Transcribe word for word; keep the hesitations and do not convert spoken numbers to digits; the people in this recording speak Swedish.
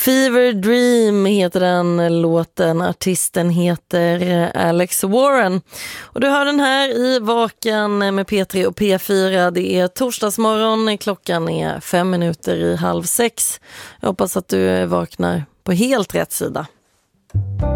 Fever Dream heter den låten, artisten heter Alex Warren. Och du hör den här i Vaken med P tre och P fyra. Det är torsdagsmorgon, klockan är fem minuter i halv sex. Jag hoppas att du vaknar på helt rätt sida.